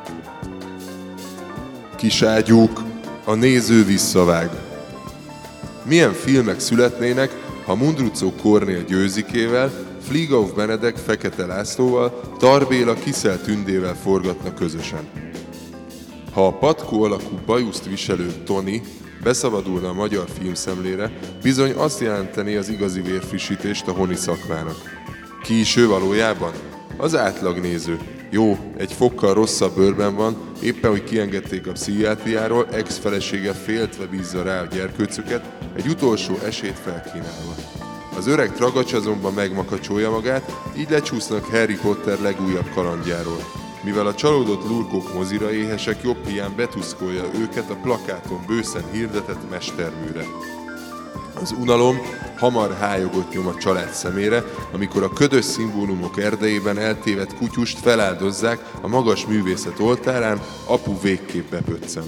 Kiságyúk, a néző visszavág. Milyen filmek születnének, ha Mundruczó Kornél Győzikével, Flieghoff Benedek Fekete Lászlóval, Tar Béla Kiszel Tündével forgatna közösen? Ha a patkó alakú bajuszt viselő Toni beszabadulna a magyar filmszemlére, bizony azt jelenteni az igazi vérfrissítést a honi szakmának. Ki is ő valójában? Az átlagnéző. Jó, egy fokkal rosszabb bőrben van, éppen hogy kiengedték a pszichiátriáról, ex-felesége féltve bízza rá a gyerkőcöket, egy utolsó esélyt felkínálva. Az öreg tragacs azonban megmakacsolja magát, így lecsúsznak Harry Potter legújabb kalandjáról. Mivel a csalódott lurkók mozira éhesek, jobb hiány betuszkolja őket a plakáton bőszen hirdetett mesterműre. Az unalom hamar hályogot nyom a család szemére, amikor a ködös szimbólumok erdejében eltévedt kutyust feláldozzák a magas művészet oltárán, apu végképp bepöccen.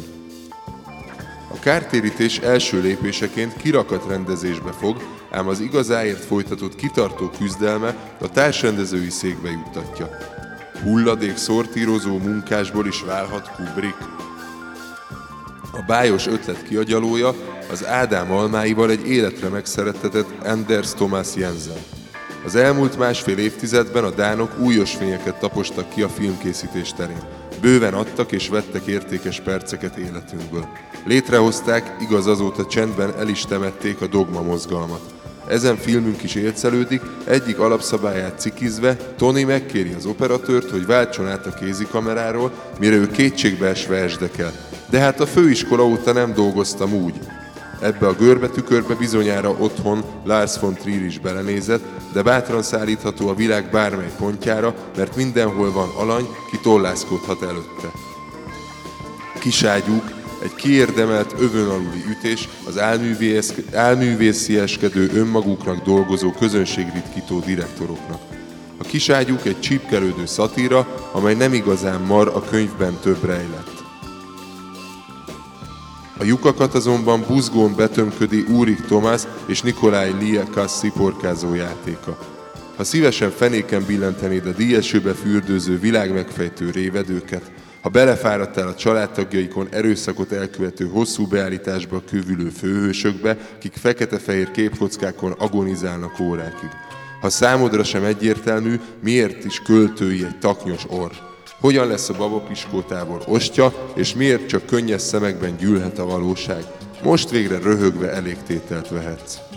A kártérítés első lépéseként kirakatrendezésbe fog, ám az igazáért folytatott kitartó küzdelme a társrendezői székbe juttatja. Hulladék szortírozó munkásból is válhat Kubrick. A bájos ötlet kiagyalója az Ádám almáival egy életre megszerettetett Anders Thomas Jensen. Az elmúlt másfél évtizedben a dánok új ösvényeket tapostak ki a filmkészítés terén. Bőven adtak és vettek értékes perceket életünkből. Létrehozták, igaz azóta csendben el is temették a Dogma mozgalmat. Ezen filmünk is élcelődik, egyik alapszabályát cikizve Toni megkéri az operatőrt, hogy váltson át a kézikameráról, mire ő kétségbeesve esdekel. De hát a főiskola óta nem dolgoztam úgy. Ebbe a görbetükörbe bizonyára otthon Lars von Trier is belenézett, de bátran szállítható a világ bármely pontjára, mert mindenhol van alany, ki tollászkodhat előtte. Kiságyúk, egy kiérdemelt övön aluli ütés az álművészieskedő önmaguknak dolgozó közönségritkító direktoroknak. A kiságyúk egy csípkelődő szatíra, amely nem igazán mar, a könyvben több rejlett. A lyukakat azonban buzgón betömködi Úrik Tomás és Nikolaj Lieka sziporkázó játéka. Ha szívesen fenéken billentenéd a díjesőbe fürdőző világmegfejtő révedőket, ha belefáradtál a családtagjaikon erőszakot elkövető hosszú beállításba kövülő főhősökbe, kik fekete-fehér képkockákon agonizálnak órákig. Ha számodra sem egyértelmű, miért is költői egy taknyos orr. Hogyan lesz a babapiskótábor ostya, és miért csak könnyes szemekben gyűlhet a valóság? Most végre röhögve elégtételt vehetsz.